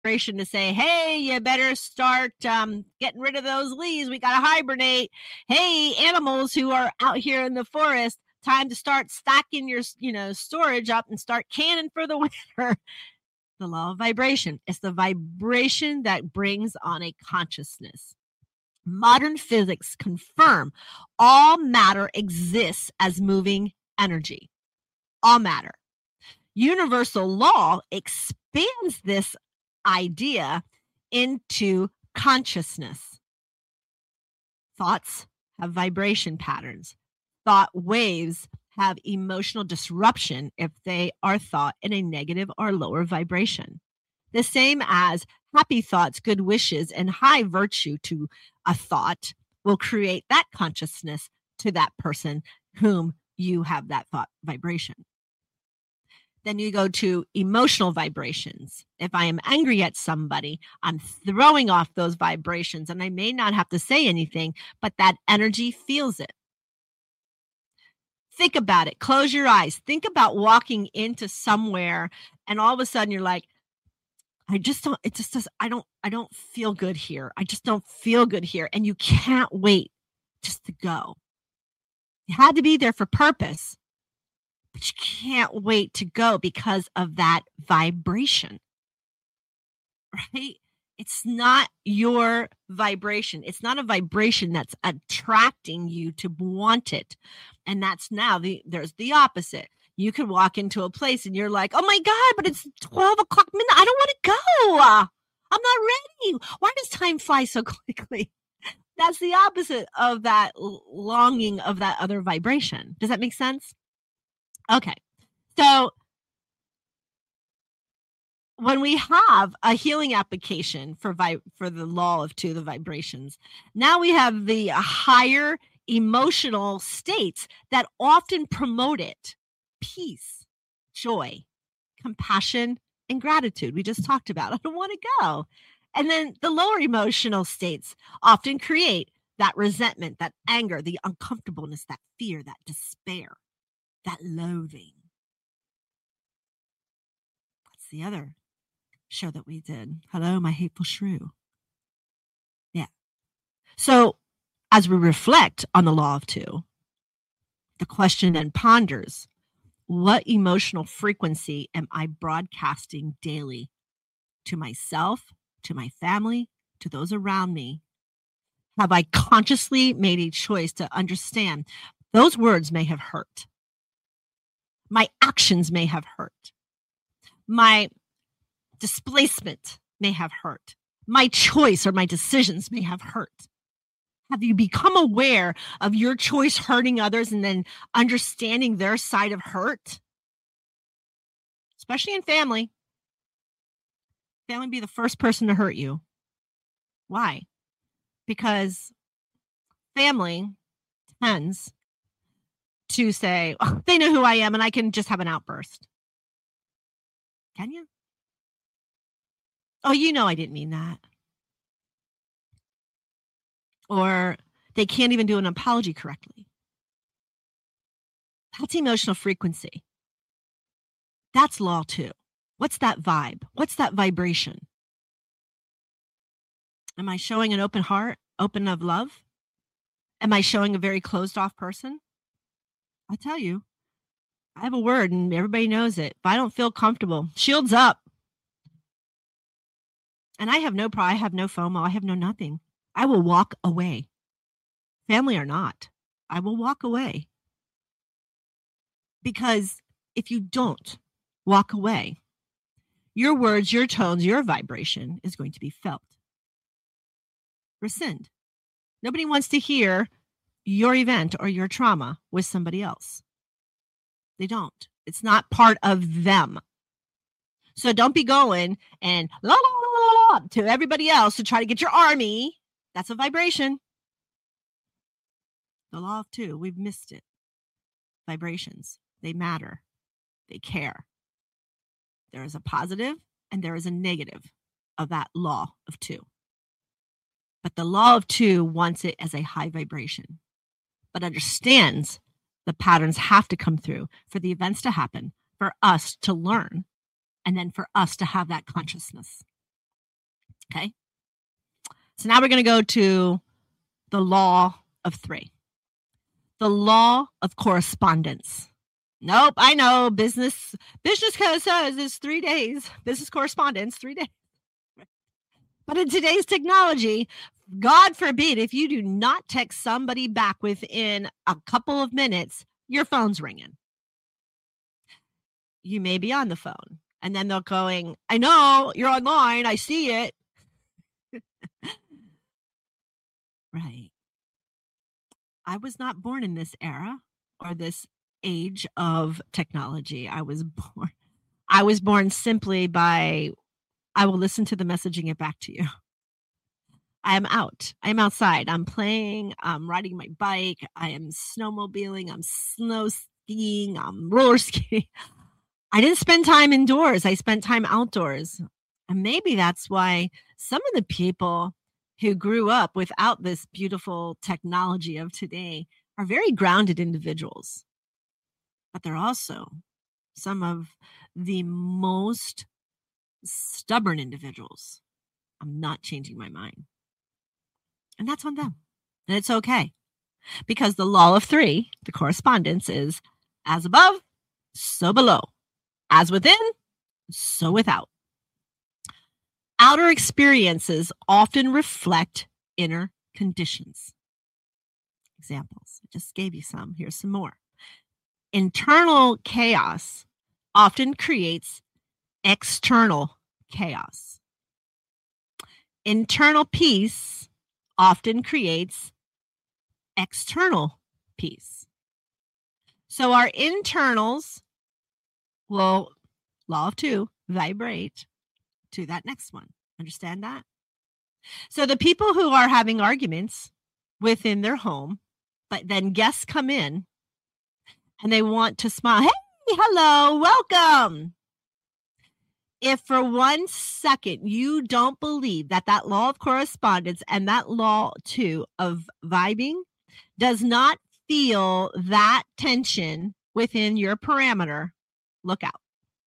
vibration to say, hey, you better start getting rid of those leaves. We got to hibernate. Hey, animals who are out here in the forest, time to start stacking your, storage up and start canning for the winter. The law of vibration. It's the vibration that brings on a consciousness. Modern physics confirm all matter exists as moving energy. All matter. Universal law expands this idea into consciousness. Thoughts have vibration patterns. Thought waves have emotional disruption if they are thought in a negative or lower vibration. The same as happy thoughts, good wishes, and high virtue to a thought will create that consciousness to that person whom you have that thought vibration. Then you go to emotional vibrations. If I am angry at somebody, I'm throwing off those vibrations, and I may not have to say anything, but that energy feels it. Think about it. Close your eyes. Think about walking into somewhere and all of a sudden you're like, I don't feel good here. I just don't feel good here. And you can't wait just to go. You had to be there for purpose, but you can't wait to go because of that vibration, right? It's not your vibration. It's not a vibration that's attracting you to want it. And that's now there's the opposite. You could walk into a place and you're like, oh my God, but it's 12 o'clock midnight. I don't want to go. I'm not ready. Why does time fly so quickly? That's the opposite of that longing of that other vibration. Does that make sense? Okay. So when we have a healing application for the law of two, the vibrations, now we have the higher emotional states that often promote it. Peace, joy, compassion, and gratitude. We just talked about. I don't want to go. And then the lower emotional states often create that resentment, that anger, the uncomfortableness, that fear, that despair, that loathing. What's the other show that we did? Hello, My Hateful Shrew. Yeah. So as we reflect on the law of two, the question then ponders, what emotional frequency am I broadcasting daily to myself, to my family, to those around me? Have I consciously made a choice to understand those words may have hurt? My actions may have hurt. My displacement may have hurt. My choice or my decisions may have hurt. Have you become aware of your choice hurting others and then understanding their side of hurt? Especially in family. Family be the first person to hurt you. Why? Because family tends to say, oh, they know who I am and I can just have an outburst. Can you? Oh, I didn't mean that. Or they can't even do an apology correctly. That's emotional frequency. That's law two. What's that vibe? What's that vibration? Am I showing an open heart, open of love? Am I showing a very closed off person? I tell you, I have a word and everybody knows it. If I don't feel comfortable, shields up. And I have no pride, I have no FOMO, I have no nothing. I will walk away. Family or not, I will walk away. Because if you don't walk away, your words, your tones, your vibration is going to be felt. Rescind. Nobody wants to hear your event or your trauma with somebody else. They don't. It's not part of them. So don't be going and la la la la to everybody else to try to get your army. That's a vibration. The law of two, we've missed it. Vibrations, they matter. They care. There is a positive and there is a negative of that law of two. But the law of two wants it as a high vibration, but understands the patterns have to come through for the events to happen, for us to learn, and then for us to have that consciousness. Okay. So now we're going to go to the law of 3. The law of correspondence. Nope, I know business kind of says it's 3 days. Business correspondence, 3 days. But in today's technology, God forbid, if you do not text somebody back within a couple of minutes, your phone's ringing. You may be on the phone, and then they're going, I know, you're online, I see it. Right. I was not born in this era or this age of technology. I was born simply by, I will listen to the message and get back to you. I am out. I am outside. I'm playing. I'm riding my bike. I am snowmobiling. I'm snow skiing. I'm roller skiing. I didn't spend time indoors. I spent time outdoors. And maybe that's why some of the people who grew up without this beautiful technology of today are very grounded individuals. But they're also some of the most stubborn individuals. I'm not changing my mind. And that's on them. And it's okay. Because the law of 3, the correspondence is as above, so below. As within, so without. Outer experiences often reflect inner conditions. Examples. I just gave you some. Here's some more. Internal chaos often creates external chaos. Internal peace often creates external peace. So our internals will, law of 2, vibrate to that next one. Understand that? So the people who are having arguments within their home, but then guests come in and they want to smile. Hey, hello, welcome. If for 1 second you don't believe that law of correspondence and that law too of vibing does not feel that tension within your parameter, look out.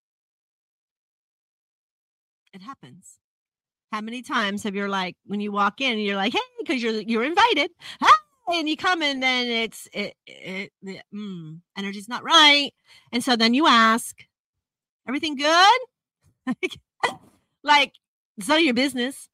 It happens. How many times have you, like, when you walk in, you're like, hey, because you're invited. Hi, and you come in, then energy's not right. And so then you ask, everything good? Like, it's none of your business.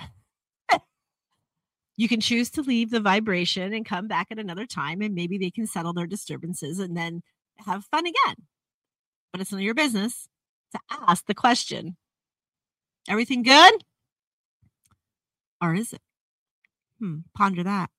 You can choose to leave the vibration and come back at another time, and maybe they can settle their disturbances and then have fun again. But it's none of your business to ask the question, everything good? Or is it? Ponder that.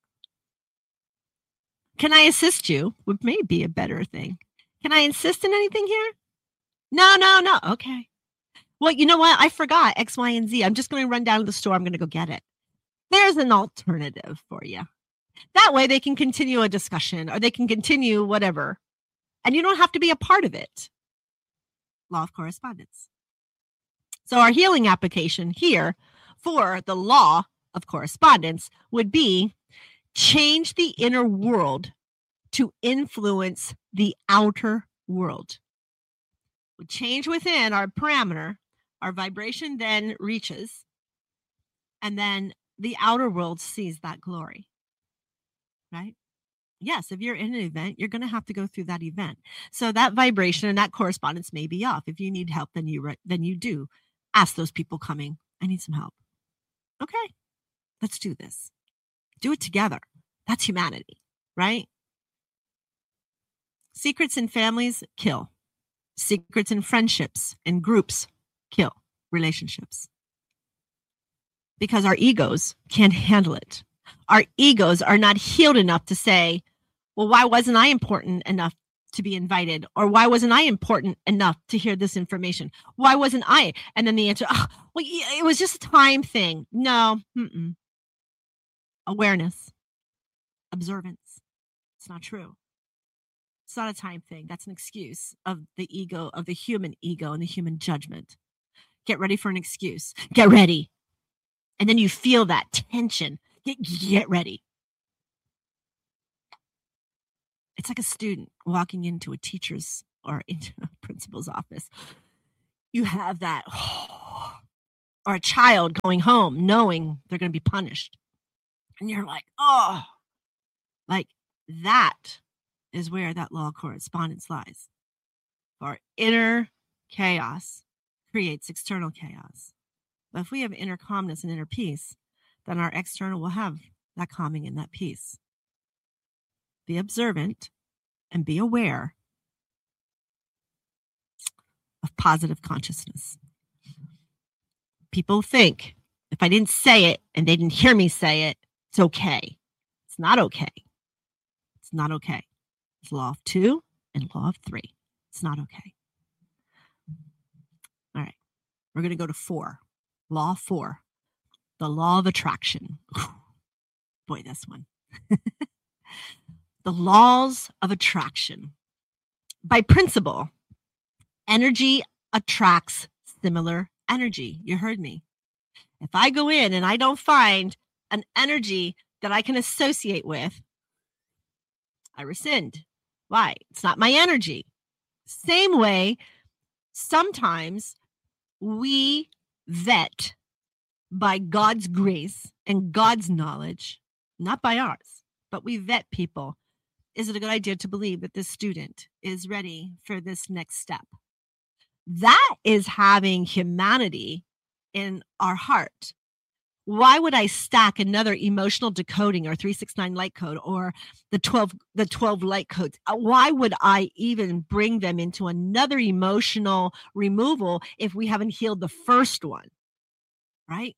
Can I assist you? Would may be a better thing. Can I insist in anything here? No. Okay. Well, you know what? I forgot X, Y, and Z. I'm just going to run down to the store. I'm going to go get it. There's an alternative for you. That way they can continue a discussion or they can continue whatever. And you don't have to be a part of it. Law of correspondence. So our healing application here for the law of correspondence would be change the inner world to influence the outer world. We change within our parameter, our vibration then reaches, and then the outer world sees that glory, right? Yes, if you're in an event, you're going to have to go through that event. So that vibration and that correspondence may be off. If you need help, then you do ask those people coming, I need some help. Okay, let's do this. Do it together. That's humanity, right? Secrets in families kill. Secrets in friendships and groups kill relationships. Because our egos can't handle it. Our egos are not healed enough to say, well, why wasn't I important enough to be invited? Or why wasn't I important enough to hear this information? Why wasn't I? And then the answer, well, it was just a time thing. No. Awareness. Observance. It's not true. It's not a time thing. That's an excuse of the ego, of the human ego and the human judgment. Get ready for an excuse. Get ready. And then you feel that tension. Get ready. It's like a student walking into a teacher's or into a principal's office. You have that, or a child going home knowing they're going to be punished. And you're like, oh, like that is where that law of correspondence lies. Our inner chaos creates external chaos. But if we have inner calmness and inner peace, then our external will have that calming and that peace. Be observant and be aware of positive consciousness. People think if I didn't say it and they didn't hear me say it, it's okay. It's not okay. It's not okay. It's law of 2 and law of 3. It's not okay. All right. We're going to go to 4. Law 4. The law of attraction. Boy, this one. The laws of attraction. By principle, energy attracts similar energy. You heard me. If I go in and I don't find an energy that I can associate with, I rescind. Why? It's not my energy. Same way, sometimes we vet by God's grace and God's knowledge, not by ours, but we vet people. Is it a good idea to believe that this student is ready for this next step? That is having humanity in our heart. Why would I stack another emotional decoding or 369 light code or the 12 light codes? Why would I even bring them into another emotional removal if we haven't healed the first one? Right?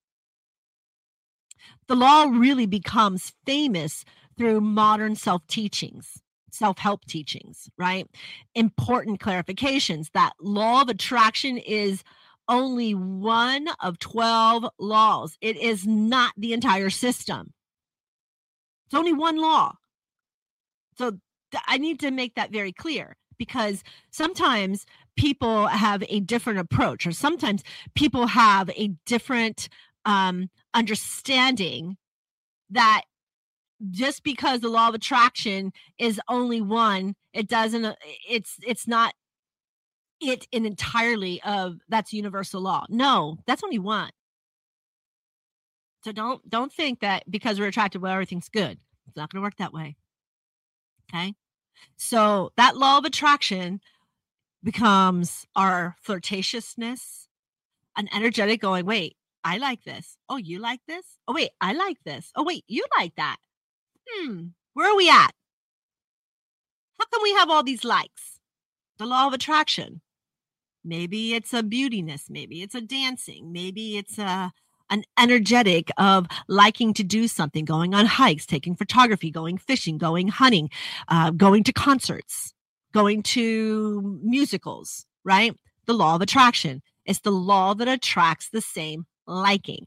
The law really becomes famous through modern self-teachings, self-help teachings, right? Important clarifications. That law of attraction is only one of 12 laws. It is not the entire system. It's only one law. So I need to make that very clear, because sometimes people have a different approach, or sometimes people have a different understanding that just because the law of attraction is only one, it doesn't, it's not it in entirely of that's universal law. No, that's only one. So don't think that because we're attracted, well, everything's good. It's not going to work that way. Okay. So that law of attraction becomes our flirtatiousness, an energetic going, wait, I like this. Oh, you like this? Oh, wait, I like this. Oh, wait, you like that. Where are we at? How come we have all these likes? The law of attraction. Maybe it's a beautiness. Maybe it's a dancing. Maybe it's an energetic of liking to do something, going on hikes, taking photography, going fishing, going hunting, going to concerts, going to musicals, right? The law of attraction. It's the law that attracts the same liking.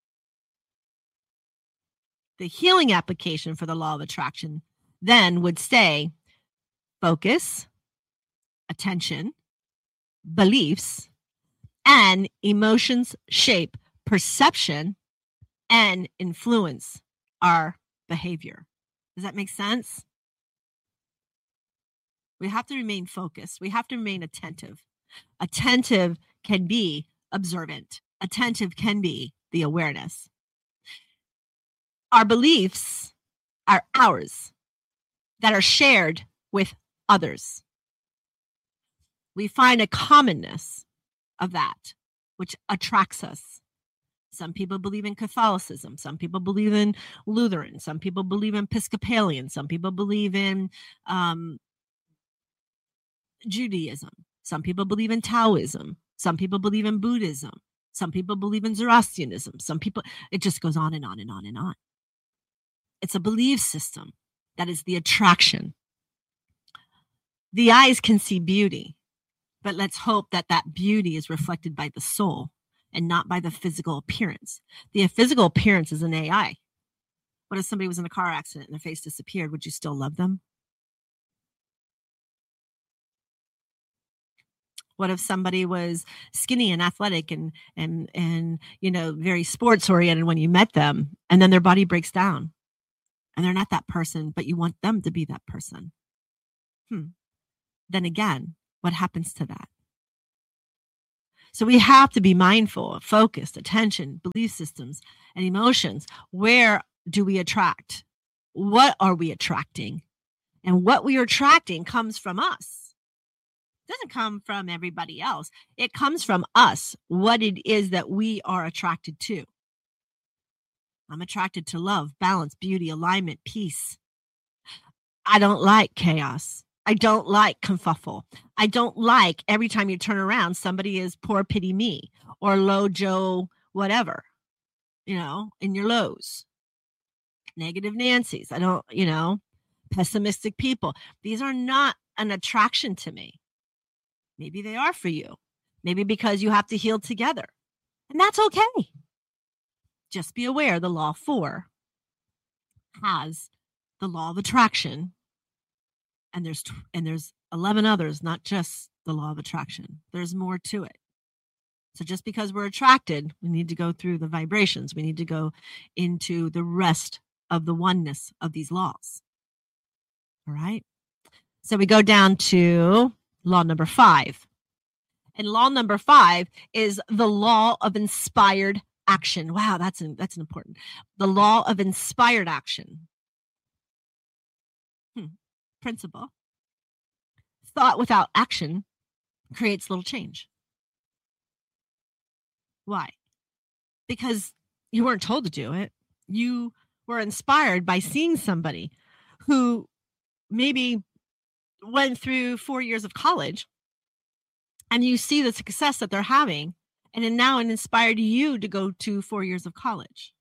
The healing application for the law of attraction then would say focus, attention, beliefs, and emotions shape perception and influence our behavior. Does that make sense? We have to remain focused. We have to remain attentive. Attentive can be observant. Attentive can be the awareness. Our beliefs are ours that are shared with others. We find a commonness of that, which attracts us. Some people believe in Catholicism. Some people believe in Lutheran. Some people believe in Episcopalian. Some people believe in Judaism. Some people believe in Taoism. Some people believe in Buddhism. Some people believe in Zoroastrianism. Some people, it just goes on and on and on and on. It's a belief system that is the attraction. The eyes can see beauty, but let's hope that that beauty is reflected by the soul and not by the physical appearance. The physical appearance is an AI. What if somebody was in a car accident and their face disappeared? Would you still love them? What if somebody was skinny and athletic and very sports oriented when you met them, and then their body breaks down and they're not that person, but you want them to be that person? Then again, what happens to that? So we have to be mindful of focused attention, belief systems, and emotions. Where do we attract? What are we attracting? And what we are attracting comes from us. It doesn't come from everybody else. It comes from us, what it is that we are attracted to. I'm attracted to love, balance, beauty, alignment, peace. I don't like chaos. I don't like confuffle. I don't like every time you turn around, somebody is poor pity me or low Joe, whatever, in your lows. Negative Nancy's. I don't, pessimistic people. These are not an attraction to me. Maybe they are for you. Maybe because you have to heal together. And that's okay. Just be aware the law 4 has the law of attraction. And there's 11 others, not just the law of attraction. There's more to it. So just because we're attracted, we need to go through the vibrations. We need to go into the rest of the oneness of these laws. All right. So we go down to law number 5. And law number 5 is the law of inspired action. Wow, that's an important. The law of inspired action. Principle. Thought without action creates little change. Why? Because you weren't told to do it. You were inspired by seeing somebody who maybe went through 4 years of college, and you see the success that they're having, and then now it inspired you to go to 4 years of college.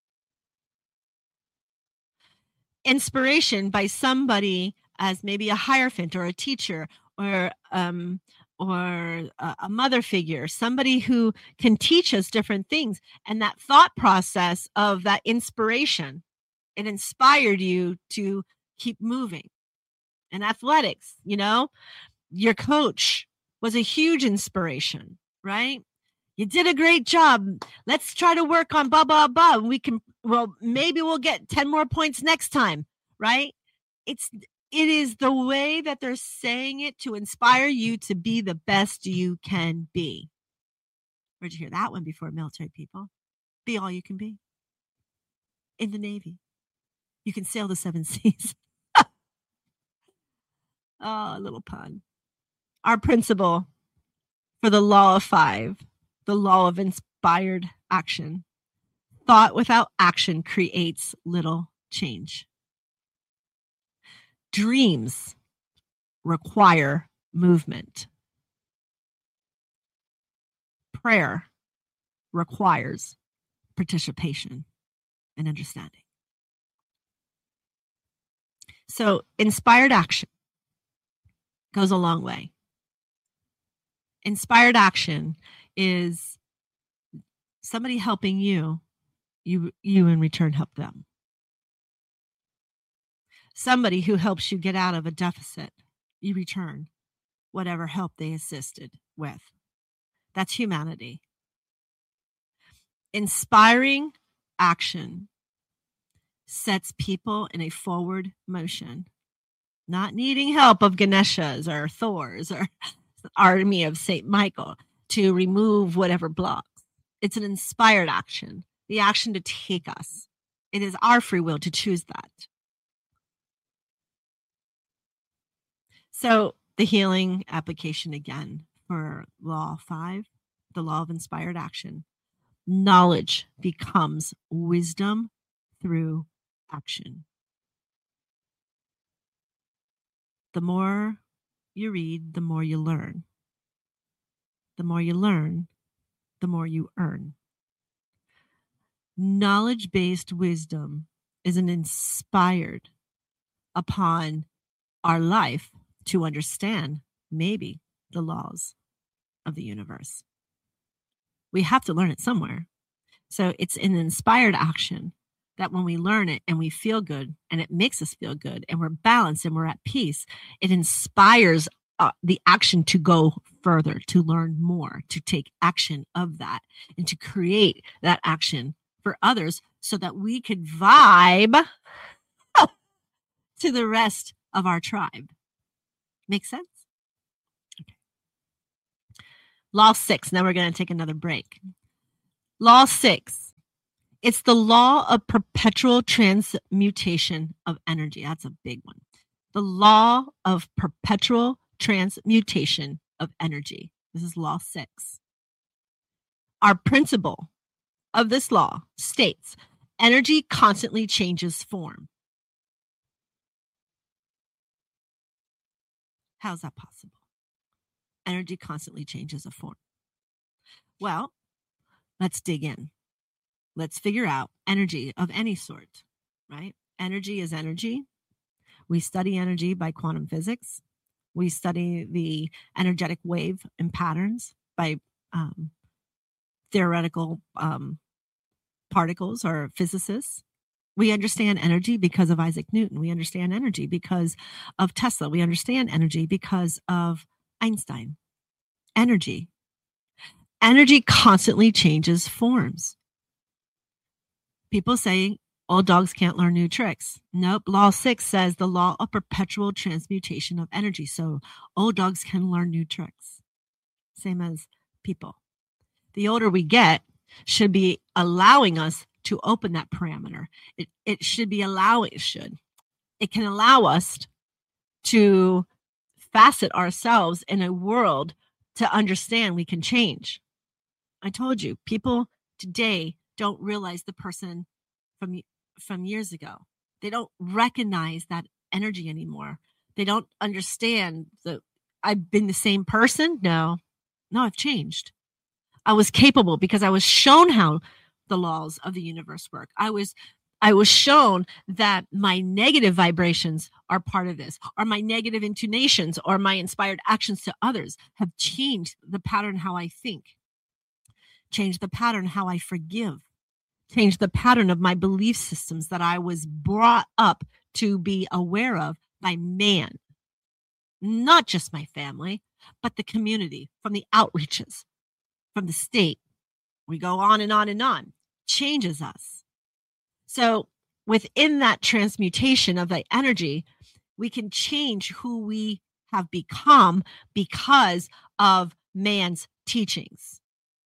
Inspiration by somebody as maybe a hierophant or a teacher or a mother figure, somebody who can teach us different things. And that thought process of that inspiration, it inspired you to keep moving. In athletics, your coach was a huge inspiration, right? You did a great job. Let's try to work on blah, blah, blah. Maybe we'll get 10 more points next time, right? It is the way that they're saying it to inspire you to be the best you can be. Where'd you hear that one before, military people? Be all you can be. In the Navy, you can sail the 7 seas. Oh, a little pun. Our principle for the law of 5, the law of inspired action. Thought without action creates little change. Dreams require movement. Prayer requires participation and understanding. So inspired action goes a long way. Inspired action is somebody helping you in return help them. Somebody who helps you get out of a deficit, you return whatever help they assisted with. That's humanity. Inspiring action sets people in a forward motion, not needing help of Ganeshas or Thors or the army of St. Michael to remove whatever blocks. It's an inspired action, the action to take us. It is our free will to choose that. So the healing application again for law 5, the law of inspired action. Knowledge becomes wisdom through action. The more you read, the more you learn. The more you learn, the more you earn. Knowledge-based wisdom is an inspired upon our life to understand maybe the laws of the universe. We have to learn it somewhere. So it's an inspired action that when we learn it and we feel good and it makes us feel good and we're balanced and we're at peace, it inspires the action to go further, to learn more, to take action of that and to create that action for others so that we could vibe to the rest of our tribe. Make sense? Okay. Law 6. Now we're going to take another break. Law 6. It's the law of perpetual transmutation of energy. That's a big one. The law of perpetual transmutation of energy. This is law 6. Our principle of this law states energy constantly changes form. How's that possible? Energy constantly changes a form. Well, let's dig in. Let's figure out energy of any sort, right? Energy is energy. We study energy by quantum physics. We study the energetic wave and patterns by theoretical particles or physicists. We understand energy because of Isaac Newton. We understand energy because of Tesla. We understand energy because of Einstein. Energy constantly changes forms. People say old dogs can't learn new tricks. Nope. Law 6 says the law of perpetual transmutation of energy. So old dogs can learn new tricks. Same as people. The older we get should be allowing us to open that parameter. It can allow us to facet ourselves in a world to understand we can change. I told you, people today don't realize the person from years ago. They don't recognize that energy anymore. They don't understand I've been the same person. No, I've changed. I was capable because I was shown how the laws of the universe work. I was shown that my negative vibrations are part of this, or my negative intonations, or my inspired actions to others have changed the pattern how I think, changed the pattern how I forgive, changed the pattern of my belief systems that I was brought up to be aware of by man, not just my family, but the community, from the outreaches, from the state. We go on and on and on. Changes us. So within that transmutation of the energy, we can change who we have become because of man's teachings.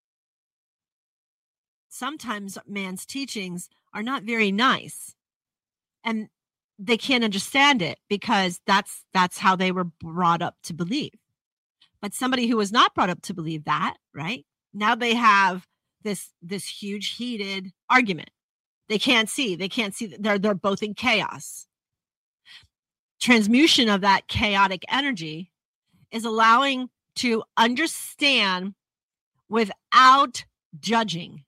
Sometimes man's teachings are not very nice, and they can't understand it because that's how they were brought up to believe. But somebody who was not brought up to believe that, right? Now they have this huge heated argument. They can't see that they're both in chaos. Transmutation of that chaotic energy is allowing to understand without judging.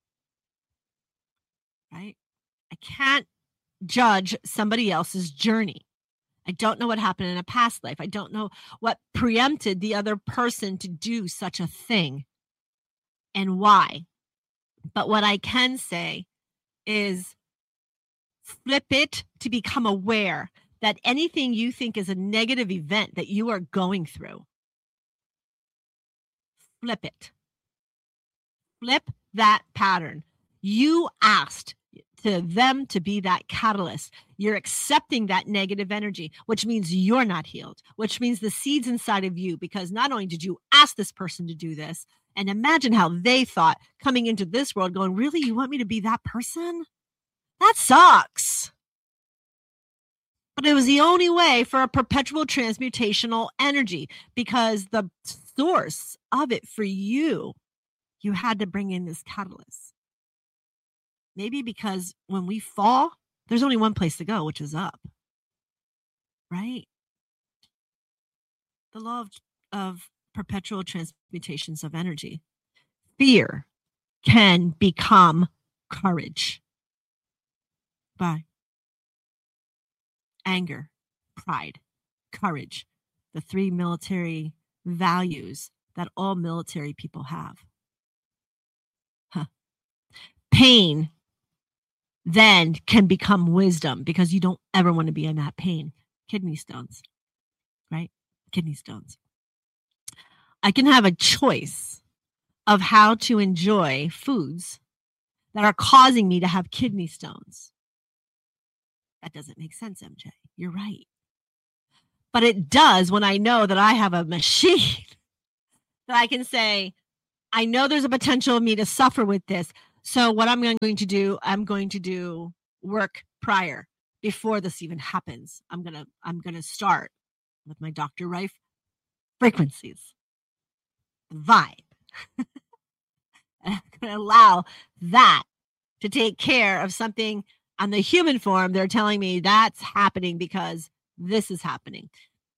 Right? I can't judge somebody else's journey. I don't know what happened in a past life. I don't know what preempted the other person to do such a thing and why. But what I can say is flip it to become aware that anything you think is a negative event that you are going through, flip it. Flip that pattern. You asked to them to be that catalyst. You're accepting that negative energy, which means you're not healed, which means the seeds inside of you, because not only did you ask this person to do this, and imagine how they thought coming into this world going, really, you want me to be that person? That sucks. But it was the only way for a perpetual transmutational energy, because the source of it for you had to bring in this catalyst. Maybe because when we fall, there's only one place to go, which is up. Right? The law of perpetual transmutations of energy. Fear can become courage. Bye. Anger, pride, courage, the 3 military values that all military people have. Pain then can become wisdom, because you don't ever want to be in that pain. Kidney stones, right? Kidney stones. I can have a choice of how to enjoy foods that are causing me to have kidney stones. That doesn't make sense, MJ. You're right. But it does when I know that I have a machine that I can say, I know there's a potential of me to suffer with this. So what I'm going to do, I'm going to do work prior before this even happens. I'm gonna start with my Dr. Rife frequencies, vibe. And I'm gonna allow that to take care of something on the human form. They're telling me that's happening because this is happening.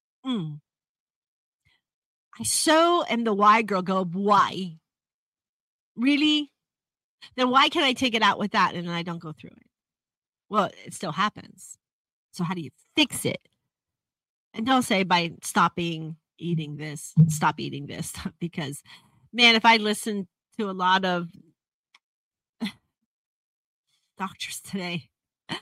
I so am the why girl. Go, why? Really? Then why can't I take it out with that and I don't go through it? Well, it still happens. So how do you fix it? And don't say by stopping eating this, stop eating this, because man, if I listen to a lot of doctors today,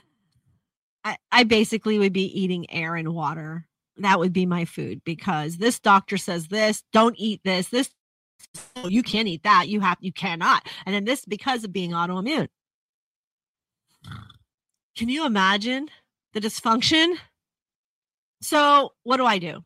I basically would be eating air and water. That would be my food because this doctor says this, don't eat this, you can't eat that, you cannot. And then this because of being autoimmune. Can you imagine the dysfunction? So what do?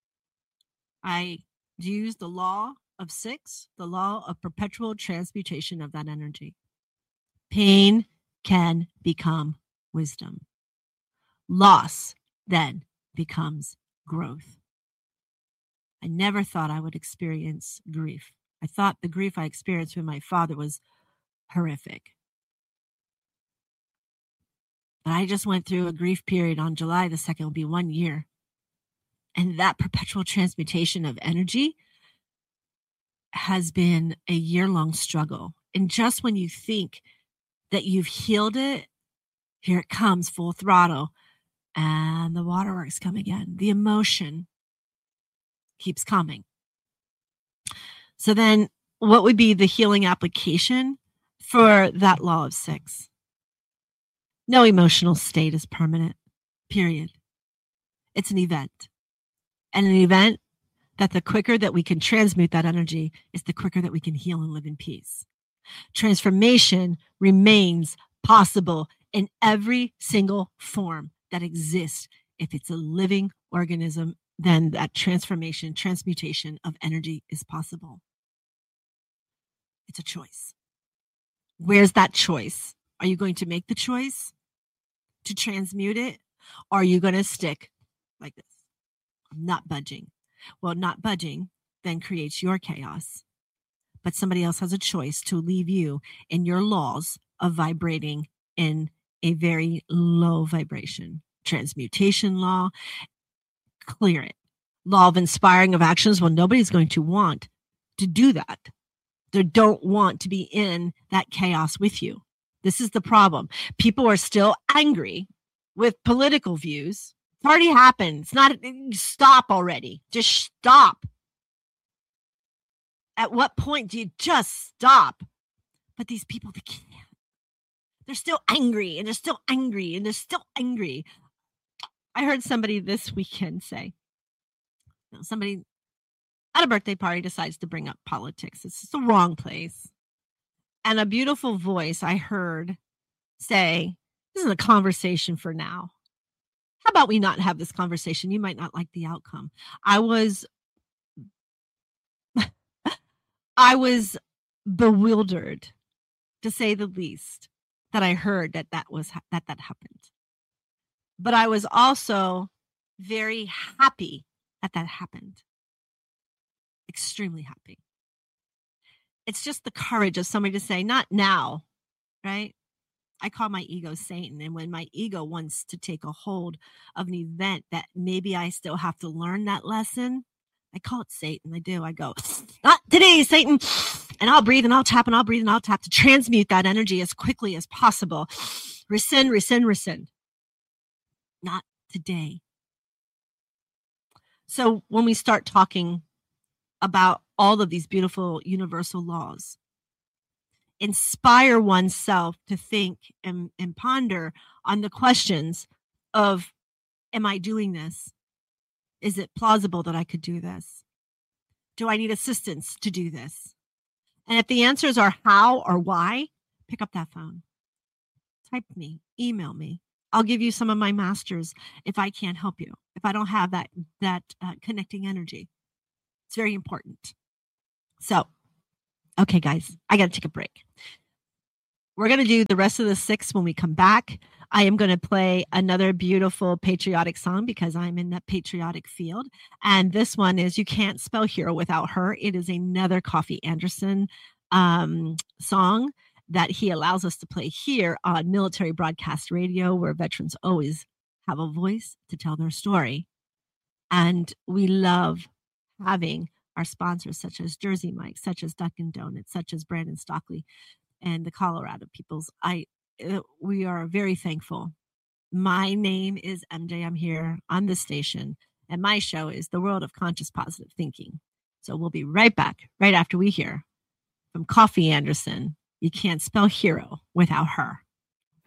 I use the law of 6, the law of perpetual transmutation of that energy. Pain can become wisdom. Loss then becomes growth. I never thought I would experience grief. I thought the grief I experienced with my father was horrific. But I just went through a grief period on July the 2nd, will be 1 year. And that perpetual transmutation of energy has been a year-long struggle. And just when you think that you've healed it, here it comes full throttle. And the waterworks come again. The emotion keeps coming. So then what would be the healing application for that law of 6? No emotional state is permanent, period. It's an event. And an event that the quicker that we can transmute that energy is the quicker that we can heal and live in peace. Transformation remains possible in every single form that exists. If it's a living organism, then that transmutation of energy is possible. It's a choice. Where's that choice? Are you going to make the choice to transmute it? Or are you going to stick like this? I'm not budging. Well, not budging then creates your chaos. But somebody else has a choice to leave you in your laws of vibrating in a very low vibration. Transmutation law, clear it. Law of inspiring of actions. Well, nobody's going to want to do that. They don't want to be in that chaos with you. This is the problem. People are still angry with political views. It's already happened. It's not, stop already. Just stop. At what point do you just stop? But these people, they can't. They're still angry and they're still angry and they're still angry. I heard somebody this weekend say, somebody at a birthday party decides to bring up politics. It's just the wrong place. And a beautiful voice I heard say, this is a conversation for now. How about we not have this conversation? You might not like the outcome. I was bewildered, to say the least, that I heard that happened. But I was also very happy that happened. Extremely happy. It's just the courage of somebody to say, not now, right? I call my ego Satan. And when my ego wants to take a hold of an event that maybe I still have to learn that lesson, I call it Satan. I do. I go, not today, Satan. And I'll breathe and I'll tap and I'll breathe and I'll tap to transmute that energy as quickly as possible. Rescind, rescind, rescind. Not today. So when we start talking about all of these beautiful universal laws, inspire oneself to think and ponder on the questions of, am I doing this? Is it plausible that I could do this? Do I need assistance to do this? And if the answers are how or why, pick up that phone. Type me, email me. I'll give you some of my masters if I can't help you, if I don't have that connecting energy. It's very important. So, okay, guys, I got to take a break. We're going to do the rest of the 6 when we come back. I am going to play another beautiful patriotic song because I'm in that patriotic field. And this one is You Can't Spell Hero Without Her. It is another Coffee Anderson song that he allows us to play here on Military Broadcast Radio, where veterans always have a voice to tell their story. And we love having our sponsors such as Jersey Mike, such as Dunkin' Donuts, such as Brandon Stockley, and the Colorado peoples. We are very thankful. My name is MJ. I'm here on this station, and my show is The World of Conscious Positive Thinking. So we'll be right back, right after we hear from Coffee Anderson. You can't spell hero without her.